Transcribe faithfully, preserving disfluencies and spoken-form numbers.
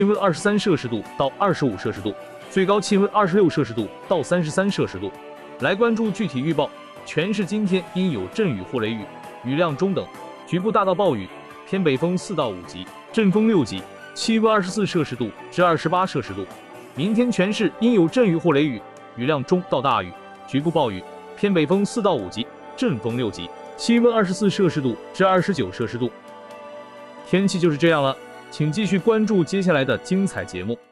气温二十三摄氏度到二十五摄氏度，最高气温二十六摄氏度到三十三摄氏度。来关注具体预报，全市今天应有阵雨或雷雨，雨量中等，局部大到暴雨，偏北风四到五级，阵风六级，气温二十四摄氏度至二十八摄氏度。明天全市应有阵雨或雷雨，雨量中到大雨，局部暴雨，偏北风四到五级，阵风六级，气温二十四摄氏度至二十九摄氏度。天气就是这样了，请继续关注接下来的精彩节目。